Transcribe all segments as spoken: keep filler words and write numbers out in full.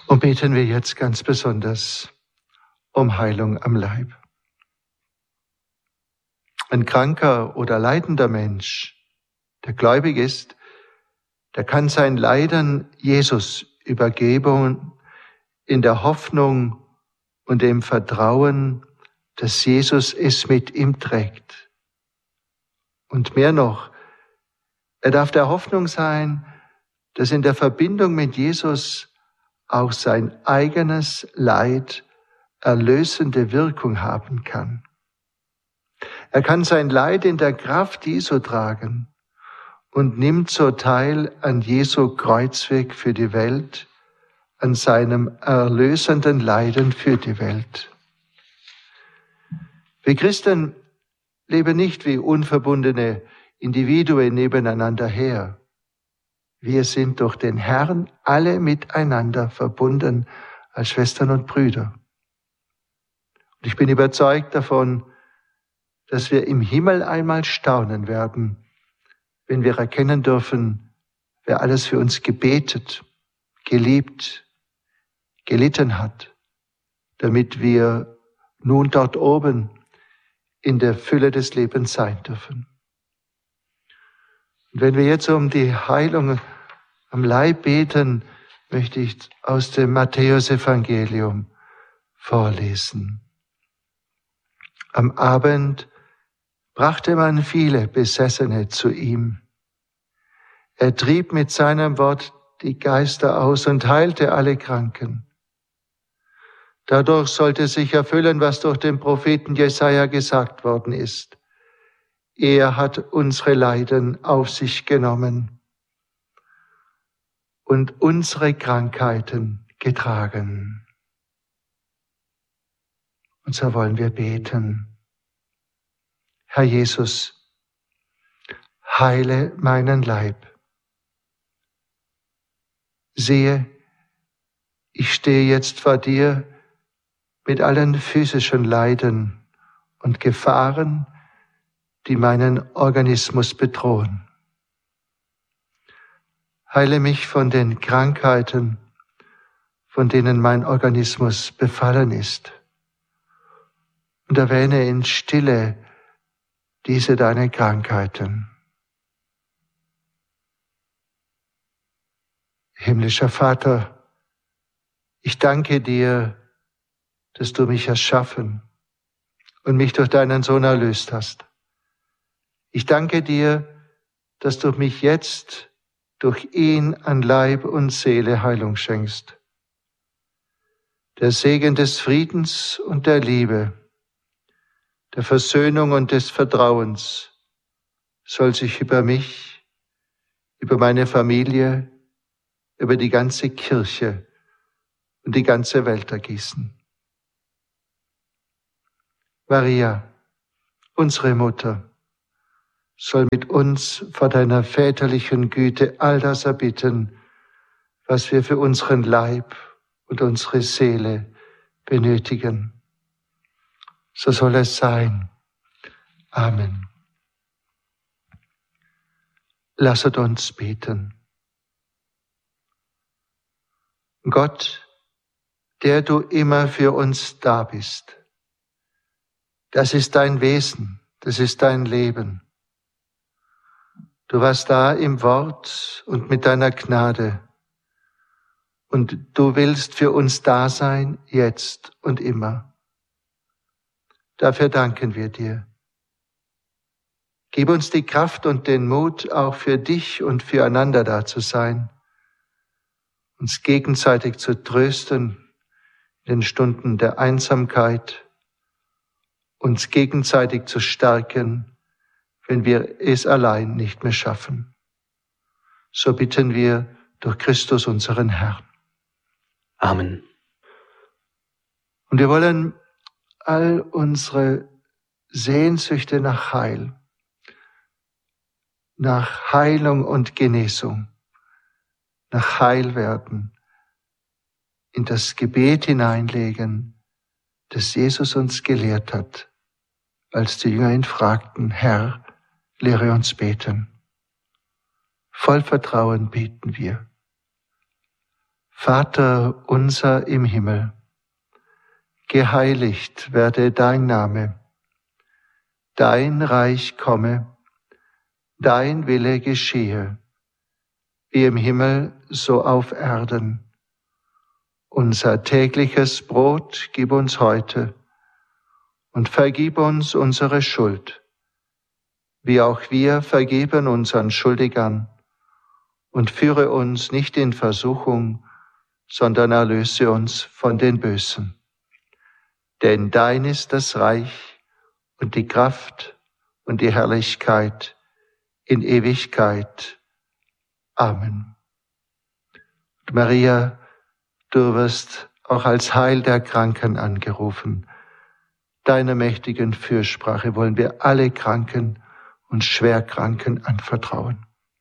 Und beten wir jetzt ganz besonders um Heilung am Leib. Ein kranker oder leidender Mensch, der gläubig ist, der kann sein Leiden Jesus übergeben in der Hoffnung und dem Vertrauen, dass Jesus es mit ihm trägt. Und mehr noch, er darf der Hoffnung sein, dass in der Verbindung mit Jesus auch sein eigenes Leid erlösende Wirkung haben kann. Er kann sein Leid in der Kraft Jesu tragen und nimmt so teil an Jesu Kreuzweg für die Welt, an seinem erlösenden Leiden für die Welt. Wir Christen leben nicht wie unverbundene Individuen nebeneinander her. Wir sind durch den Herrn alle miteinander verbunden als Schwestern und Brüder. Und ich bin überzeugt davon, dass wir im Himmel einmal staunen werden, wenn wir erkennen dürfen, wer alles für uns gebetet, geliebt, gelitten hat, damit wir nun dort oben in der Fülle des Lebens sein dürfen. Und wenn wir jetzt um die Heilung am Leib beten, möchte ich aus dem Matthäusevangelium vorlesen. Am Abend brachte man viele Besessene zu ihm. Er trieb mit seinem Wort die Geister aus und heilte alle Kranken. Dadurch sollte sich erfüllen, was durch den Propheten Jesaja gesagt worden ist. Er hat unsere Leiden auf sich genommen und unsere Krankheiten getragen. Und so wollen wir beten. Herr Jesus, heile meinen Leib. Siehe, ich stehe jetzt vor dir mit allen physischen Leiden und Gefahren, die meinen Organismus bedrohen. Heile mich von den Krankheiten, von denen mein Organismus befallen ist. Und erwähne in Stille diese deine Krankheiten. Himmlischer Vater, ich danke dir, dass du mich erschaffen und mich durch deinen Sohn erlöst hast. Ich danke dir, dass du mich jetzt durch ihn an Leib und Seele Heilung schenkst. Der Segen des Friedens und der Liebe, der Versöhnung und des Vertrauens soll sich über mich, über meine Familie, über die ganze Kirche und die ganze Welt ergießen. Maria, unsere Mutter, soll mit uns vor deiner väterlichen Güte all das erbitten, was wir für unseren Leib und unsere Seele benötigen. So soll es sein. Amen. Lasset uns beten. Gott, der du immer für uns da bist, das ist dein Wesen, das ist dein Leben. Du warst da im Wort und mit deiner Gnade. Und du willst für uns da sein, jetzt und immer. Dafür danken wir dir. Gib uns die Kraft und den Mut, auch für dich und füreinander da zu sein, uns gegenseitig zu trösten in den Stunden der Einsamkeit, uns gegenseitig zu stärken, wenn wir es allein nicht mehr schaffen. So bitten wir durch Christus unseren Herrn. Amen. Und wir wollen all unsere Sehnsüchte nach Heil, nach Heilung und Genesung, nach Heilwerden in das Gebet hineinlegen, das Jesus uns gelehrt hat, als die Jünger ihn fragten, Herr, lehre uns beten. Voll Vertrauen beten wir. Vater unser im Himmel, geheiligt werde dein Name, dein Reich komme, dein Wille geschehe, wie im Himmel so auf Erden. Unser tägliches Brot gib uns heute und vergib uns unsere Schuld, wie auch wir vergeben unseren Schuldigern, und führe uns nicht in Versuchung, sondern erlöse uns von den Bösen. Denn dein ist das Reich und die Kraft und die Herrlichkeit in Ewigkeit. Amen. Und Maria, du wirst auch als Heil der Kranken angerufen. Deiner mächtigen Fürsprache wollen wir alle Kranken und Schwerkranken anvertrauen.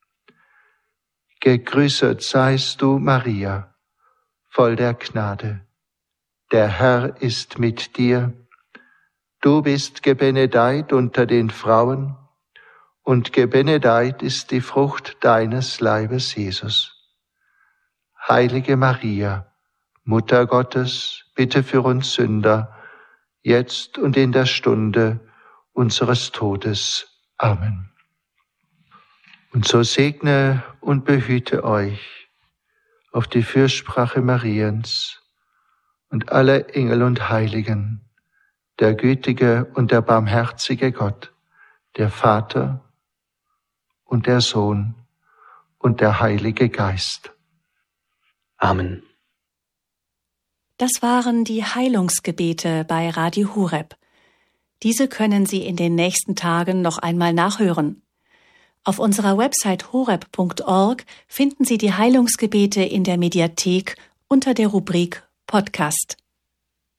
Gegrüßet seist du, Maria, voll der Gnade. Der Herr ist mit dir. Du bist gebenedeit unter den Frauen, und gebenedeit ist die Frucht deines Leibes, Jesus. Heilige Maria, Mutter Gottes, bitte für uns Sünder, jetzt und in der Stunde unseres Todes. Amen. Und so segne und behüte euch auf die Fürsprache Mariens und aller Engel und Heiligen, der gütige und der barmherzige Gott, der Vater und der Sohn und der Heilige Geist. Amen. Das waren die Heilungsgebete bei Radio Horeb. Diese können Sie in den nächsten Tagen noch einmal nachhören. Auf unserer Website horeb punkt org finden Sie die Heilungsgebete in der Mediathek unter der Rubrik Podcast.